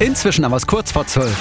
Inzwischen haben wir es kurz vor 12.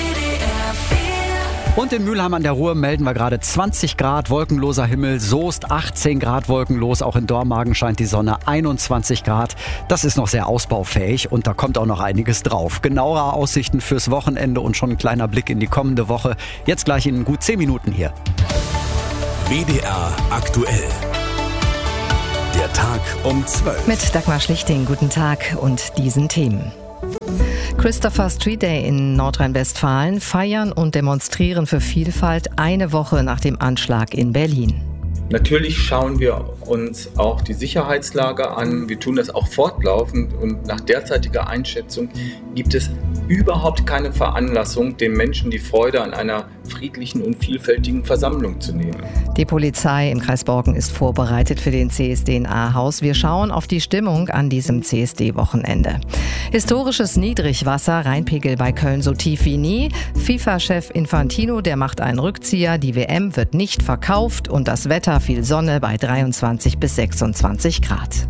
Und in Mülheim an der Ruhr melden wir gerade 20 Grad, wolkenloser Himmel, Soest 18 Grad wolkenlos, auch in Dormagen scheint die Sonne, 21 Grad. Das ist noch sehr ausbaufähig und da kommt auch noch einiges drauf. Genauere Aussichten fürs Wochenende und schon ein kleiner Blick in die kommende Woche. Jetzt gleich in gut 10 Minuten hier. WDR aktuell. Der Tag um 12. Mit Dagmar Schlichting, guten Tag und diesen Themen. Christopher Street Day in Nordrhein-Westfalen, feiern und demonstrieren für Vielfalt eine Woche nach dem Anschlag in Berlin. Natürlich schauen wir uns auch die Sicherheitslage an. Wir tun das auch fortlaufend und nach derzeitiger Einschätzung gibt es überhaupt keine Veranlassung, den Menschen die Freude an einer friedlichen und vielfältigen Versammlung zu nehmen. Die Polizei im Kreis Borken ist vorbereitet für den CSD in Ahaus. Wir schauen auf die Stimmung an diesem CSD-Wochenende. Historisches Niedrigwasser, Rheinpegel bei Köln so tief wie nie. FIFA-Chef Infantino, der macht einen Rückzieher. Die WM wird nicht verkauft und das Wetter viel Sonne bei 23 bis 26 Grad.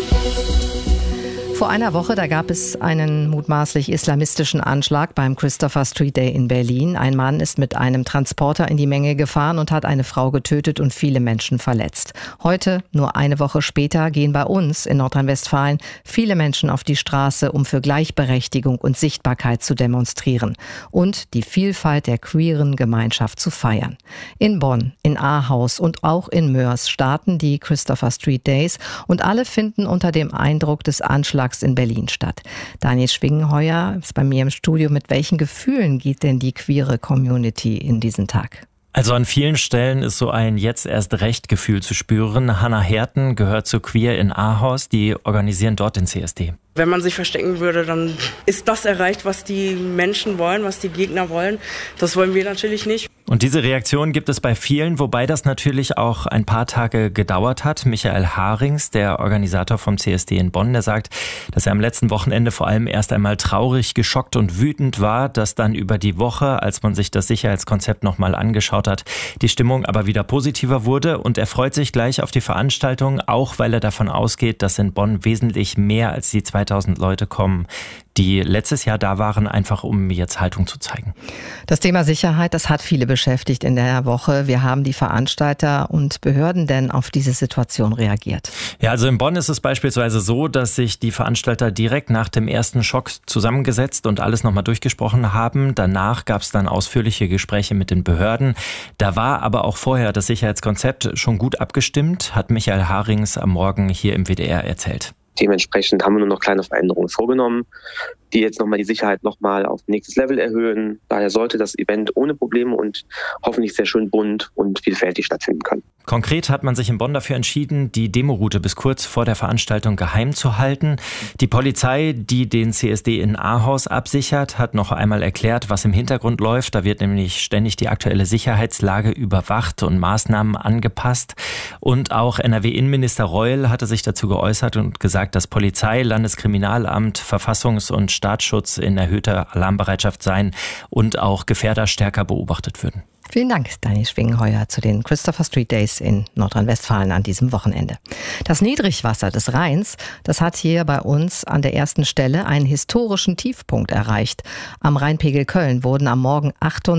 Vor einer Woche, da gab es einen mutmaßlich islamistischen Anschlag beim Christopher Street Day in Berlin. Ein Mann ist mit einem Transporter in die Menge gefahren und hat eine Frau getötet und viele Menschen verletzt. Heute, nur eine Woche später, gehen bei uns in Nordrhein-Westfalen viele Menschen auf die Straße, um für Gleichberechtigung und Sichtbarkeit zu demonstrieren und die Vielfalt der queeren Gemeinschaft zu feiern. In Bonn, in Ahaus und auch in Moers starten die Christopher Street Days und alle finden unter dem Eindruck des Anschlags in Berlin statt. Daniel Schwingenheuer ist bei mir im Studio. Mit welchen Gefühlen geht denn die queere Community in diesen Tag? Also an vielen Stellen ist so ein Jetzt-erst-recht-Gefühl zu spüren. Hannah Herten gehört zu Queer in Ahaus, die organisieren dort den CSD. Wenn man sich verstecken würde, dann ist das erreicht, was die Menschen wollen, was die Gegner wollen. Das wollen wir natürlich nicht. Und diese Reaktion gibt es bei vielen, wobei das natürlich auch ein paar Tage gedauert hat. Michael Harings, der Organisator vom CSD in Bonn, der sagt, dass er am letzten Wochenende vor allem erst einmal traurig, geschockt und wütend war, dass dann über die Woche, als man sich das Sicherheitskonzept nochmal angeschaut hat, die Stimmung aber wieder positiver wurde. Und er freut sich gleich auf die Veranstaltung, auch weil er davon ausgeht, dass in Bonn wesentlich mehr als die 2000 Leute kommen, die letztes Jahr da waren, einfach um jetzt Haltung zu zeigen. Das Thema Sicherheit, das hat viele beschäftigt in der Woche. Wir haben die Veranstalter und Behörden denn auf diese Situation reagiert? Ja, also in Bonn ist es beispielsweise so, dass sich die Veranstalter direkt nach dem ersten Schock zusammengesetzt und alles nochmal durchgesprochen haben. Danach gab es dann ausführliche Gespräche mit den Behörden. Da war aber auch vorher das Sicherheitskonzept schon gut abgestimmt, hat Michael Harings am Morgen hier im WDR erzählt. Dementsprechend haben wir nur noch kleine Veränderungen vorgenommen, die jetzt nochmal die Sicherheit nochmal auf nächstes Level erhöhen. Daher sollte das Event ohne Probleme und hoffentlich sehr schön bunt und vielfältig stattfinden können. Konkret hat man sich in Bonn dafür entschieden, die Demoroute bis kurz vor der Veranstaltung geheim zu halten. Die Polizei, die den CSD in Ahaus absichert, hat noch einmal erklärt, was im Hintergrund läuft. Da wird nämlich ständig die aktuelle Sicherheitslage überwacht und Maßnahmen angepasst. Und auch NRW-Innenminister Reul hatte sich dazu geäußert und gesagt, dass Polizei, Landeskriminalamt, Verfassungs- und Staatsschutz in erhöhter Alarmbereitschaft seien und auch Gefährder stärker beobachtet würden. Vielen Dank, Daniel Schwingenheuer, zu den Christopher Street Days in Nordrhein-Westfalen an diesem Wochenende. Das Niedrigwasser des Rheins, das hat hier bei uns an der ersten Stelle einen historischen Tiefpunkt erreicht. Am Rheinpegel Köln wurden am Morgen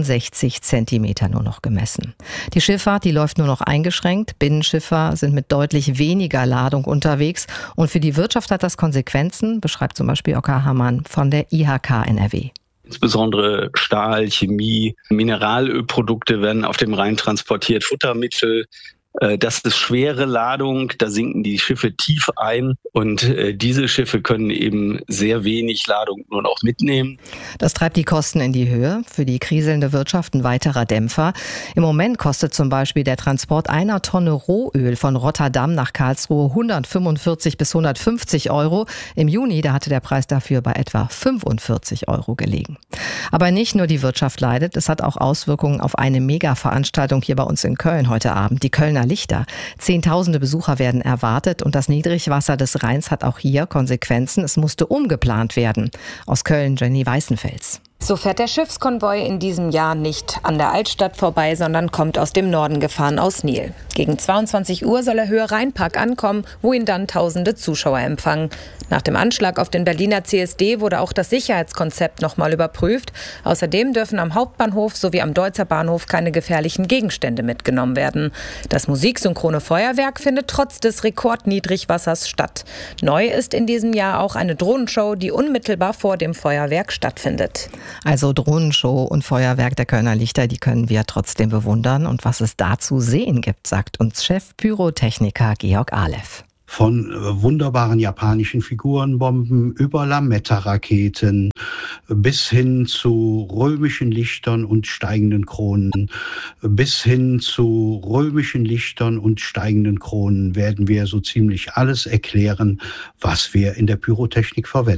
68 Zentimeter nur noch gemessen. Die Schifffahrt, die läuft nur noch eingeschränkt. Binnenschiffer sind mit deutlich weniger Ladung unterwegs. Und für die Wirtschaft hat das Konsequenzen, beschreibt zum Beispiel Oskar Hamann von der IHK NRW. Insbesondere Stahl, Chemie, Mineralölprodukte werden auf dem Rhein transportiert, Futtermittel. Das ist schwere Ladung, da sinken die Schiffe tief ein und diese Schiffe können eben sehr wenig Ladung nur noch mitnehmen. Das treibt die Kosten in die Höhe. Für die kriselnde Wirtschaft ein weiterer Dämpfer. Im Moment kostet zum Beispiel der Transport einer Tonne Rohöl von Rotterdam nach Karlsruhe 145 bis 150 Euro. Im Juni, da hatte der Preis dafür bei etwa 45 Euro gelegen. Aber nicht nur die Wirtschaft leidet, es hat auch Auswirkungen auf eine Mega-Veranstaltung hier bei uns in Köln heute Abend, die Kölner Lichter. Zehntausende Besucher werden erwartet und das Niedrigwasser des Rheins hat auch hier Konsequenzen. Es musste umgeplant werden. Aus Köln, Jenny Weißenfels. So fährt der Schiffskonvoi in diesem Jahr nicht an der Altstadt vorbei, sondern kommt aus dem Norden gefahren, aus Nil. Gegen 22 Uhr soll er Höhe Rheinpark ankommen, wo ihn dann tausende Zuschauer empfangen. Nach dem Anschlag auf den Berliner CSD wurde auch das Sicherheitskonzept nochmal überprüft. Außerdem dürfen am Hauptbahnhof sowie am Deutzer Bahnhof keine gefährlichen Gegenstände mitgenommen werden. Das musiksynchrone Feuerwerk findet trotz des Rekordniedrigwassers statt. Neu ist in diesem Jahr auch eine Drohnenshow, die unmittelbar vor dem Feuerwerk stattfindet. Also Drohnenshow und Feuerwerk der Kölner Lichter, die können wir trotzdem bewundern. Und was es da zu sehen gibt, sagt uns Chef-Pyrotechniker Georg Ahlev. Von wunderbaren japanischen Figurenbomben über Lametta-Raketen bis hin zu römischen Lichtern und steigenden Kronen, bis hin zu römischen Lichtern und steigenden Kronen werden wir so ziemlich alles erklären, was wir in der Pyrotechnik verwenden.